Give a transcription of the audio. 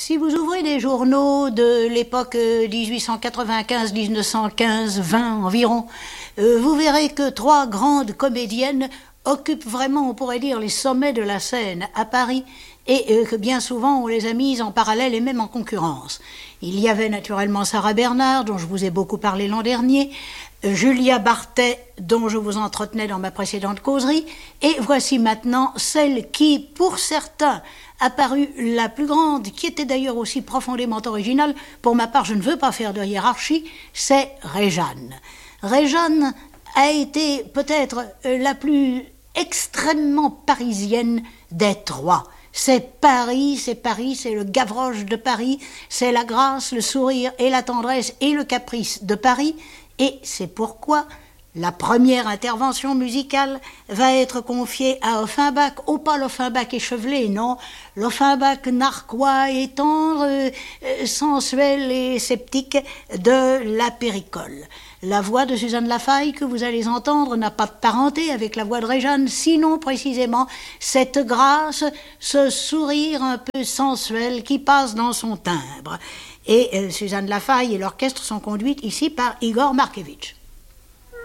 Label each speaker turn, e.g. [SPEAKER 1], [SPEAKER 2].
[SPEAKER 1] Si vous ouvrez les journaux de l'époque 1895, 1915, 20 environ, vous verrez que trois grandes comédiennes occupent vraiment, on pourrait dire, les sommets de la scène à Paris et que bien souvent on les a mises en parallèle et même en concurrence. Il y avait naturellement Sarah Bernard, dont je vous ai beaucoup parlé l'an dernier, Julia Bartet, dont je vous entretenais dans ma précédente causerie, et voici maintenant celle qui, pour certains, a paru la plus grande, qui était d'ailleurs aussi profondément originale. Pour ma part, je ne veux pas faire de hiérarchie, c'est Réjeanne. Réjeanne a été peut-être la plus extrêmement parisienne des trois. C'est Paris, c'est le Gavroche de Paris, c'est la grâce, le sourire et la tendresse et le caprice de Paris, et c'est pourquoi la première intervention musicale va être confiée à Offenbach, pas l'Offenbach échevelé, non, l'Offenbach narquois et tendre, sensuel et sceptique de la Péricole. La voix de Suzanne Lafaille que vous allez entendre n'a pas de parenté avec la voix de Réjeanne, sinon précisément cette grâce, ce sourire un peu sensuel qui passe dans son timbre. Et Suzanne Lafaille et l'orchestre sont conduites ici par Igor Markevitch.